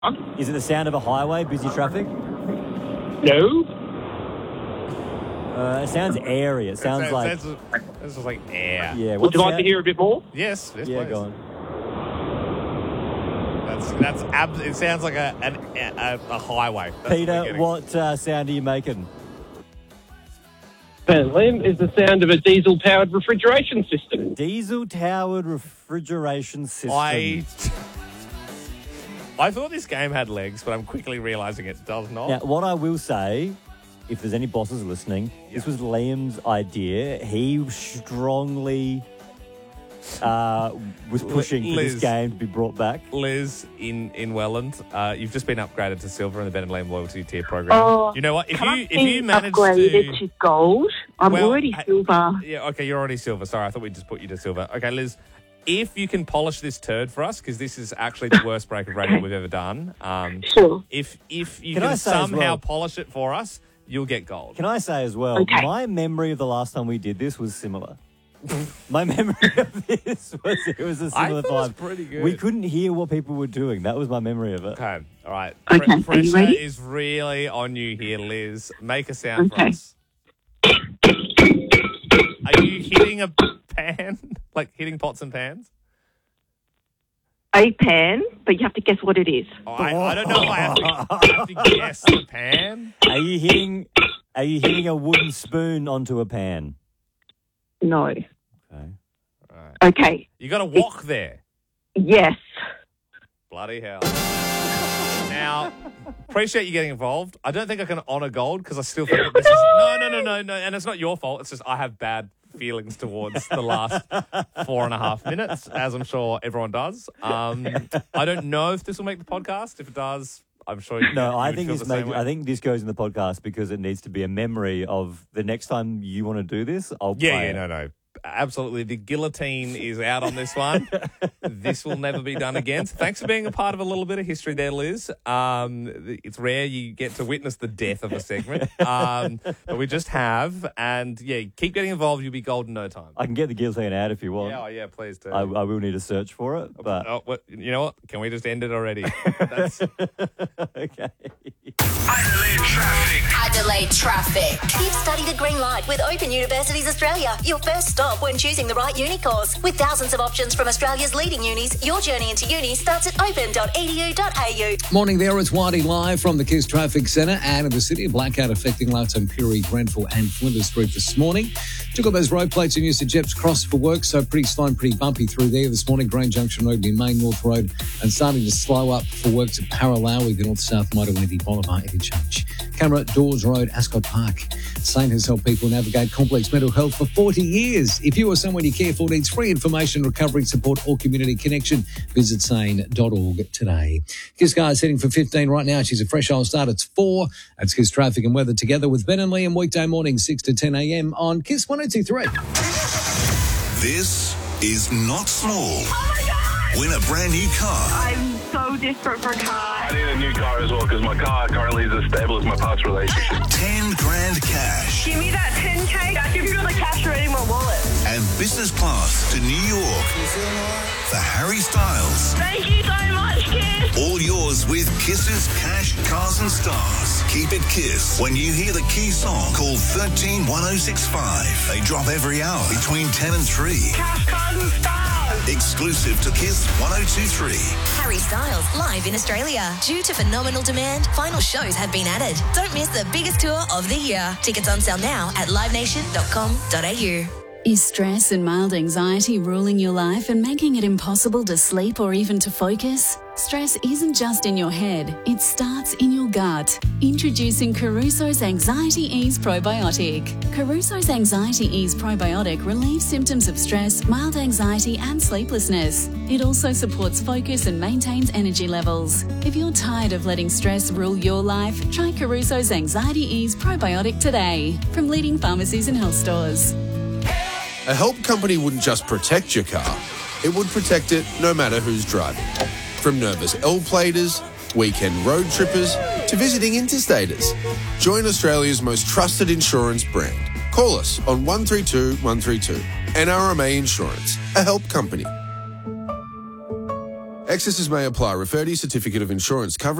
Is it the sound of a highway, busy traffic? No. It sounds airy. It sounds like... This is like air. Yeah. Would you like to hear a bit more? Yes, Yeah, please. go on. It sounds like a highway. That's Peter, what sound are you making? Lim is the sound of a diesel-powered refrigeration system. Diesel-powered refrigeration system. I thought this game had legs, but I'm quickly realising it does not. Now, what I will say, if there's any bosses listening, this was Liam's idea. He strongly was pushing for this game to be brought back. Liz in Welland, you've just been upgraded to silver in the Ben and Liam loyalty tier program. Oh, you know what? If can you manage upgraded to gold, I'm already silver. Yeah, okay, you're already silver. Sorry, I thought we'd just put you to silver. Okay, Liz, if you can polish this turd for us, because this is actually the worst break of radio we've ever done. Sure. If you can somehow polish it for us, you'll get gold. Can I say as well, Okay. my memory of the last time we did this was similar. My memory of this was it was a similar I thought it was time. pretty good. We couldn't hear what people were doing. That was my memory of it. Okay, all right. Okay, are you Pressure ready? is really on you here, Liz. Make a sound for Okay. us. Are you hitting a pan? Like hitting pots and pans? A pan, but you have to guess what it is. Oh, I don't know. I have to guess the pan. Are you hitting a wooden spoon onto a pan? No. Okay. Okay. You got to walk there. Yes. Bloody hell. Now, appreciate you getting involved. I don't think I can honour gold because I still think that this is... No. And it's not your fault. It's just I have bad feelings towards the last 4.5 minutes, as I'm sure everyone does. I don't know if this will make the podcast. If it does, I'm sure you No, I would think feel this the same way. I think this goes in the podcast because it needs to be a memory of the next time you want to do this. I'll play it. No. Absolutely. The guillotine is out on this one. This will never be done again. So thanks for being a part of a little bit of history there, Liz. It's rare you get to witness the death of a segment. But we just have. And, yeah, keep getting involved. You'll be gold in no time. I can get the guillotine out if you want. Yeah, please do. I will need to search for it, but you know what? Can we just end it already? okay. Adelaide Traffic. You've studied at Green Light with Open Universities Australia. Your first stop when choosing the right uni course. With thousands of options from Australia's leading unis, your journey into uni starts at open.edu.au. Morning there, it's Whitey live from the KISS Traffic Centre and in the city. Blackout affecting Loughton, Piri, Grenfell and Flinders Street this morning. Took all those road plates in use at Jeps Cross for work, so pretty slow and pretty bumpy through there this morning. Grange Junction Road near Main North Road and starting to slow up for works at Paralawi, the North-South Motorway, Boulevard interchange. Camera, Dawes Road, Ascot Park. Sane has helped people navigate complex mental health for 40 years. If you or someone you care for needs free information, recovery support or community connection, visit sane.org today. KISS Guy's heading for 15 right now. She's a fresh old start. It's 4. That's KISS Traffic and Weather together with Ben and Liam weekday morning 6 to 10 a.m. on KISS 102.3. This is not small. Oh my God! Win a brand new car. I'm so desperate for a car. I need a new car as well because my car currently is as stable as my past relationship. 10 grand cash. Give me that 10K. I'll give you all the cash already in my wallet. And business class to New York for Harry Styles. Thank you so much, Kiss. All yours with Kiss's Cash, Cars and Stars. Keep it Kiss. When you hear the key song, call 131065. They drop every hour between 10 and 3. Cash, cars and stars. Exclusive to Kiss 102.3. Harry Styles live in Australia. Due to phenomenal demand, final shows have been added. Don't miss the biggest tour of the year. Tickets on sale now at livenation.com.au. Is stress and mild anxiety ruling your life and making it impossible to sleep or even to focus? Stress isn't just in your head, it starts in your gut. Introducing Caruso's Anxiety Ease Probiotic. Caruso's Anxiety Ease Probiotic relieves symptoms of stress, mild anxiety and sleeplessness. It also supports focus and maintains energy levels. If you're tired of letting stress rule your life, try Caruso's Anxiety Ease Probiotic today from leading pharmacies and health stores. A help company wouldn't just protect your car, it would protect it no matter who's driving. From nervous L-platers, weekend road trippers, to visiting interstaters. Join Australia's most trusted insurance brand. Call us on 132 132. NRMA Insurance, a help company. Excesses may apply. Refer to your certificate of insurance. Coverage